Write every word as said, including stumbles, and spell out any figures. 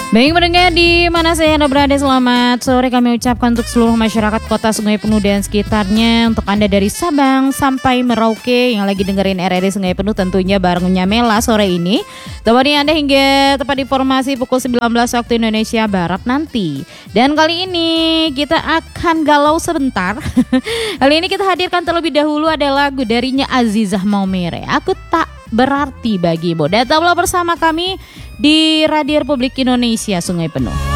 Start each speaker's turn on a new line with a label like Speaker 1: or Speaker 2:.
Speaker 1: Baik mendengar di mana saya Anda berada, selamat sore kami ucapkan untuk seluruh masyarakat kota Sungai Penuh dan sekitarnya. Untuk Anda dari Sabang sampai Merauke yang lagi dengerin R R I Sungai Penuh tentunya barengnya Mela sore ini. Temani Anda hingga tepat informasi pukul sembilan belas waktu Indonesia Barat nanti. Dan kali ini kita akan galau sebentar. Kali ini kita hadirkan terlebih dahulu ada lagu darinya Azizah Maumere, Aku Tak Berarti Bagimu. Datanglah bersama kami di Radio Republik Indonesia Sungai Penuh.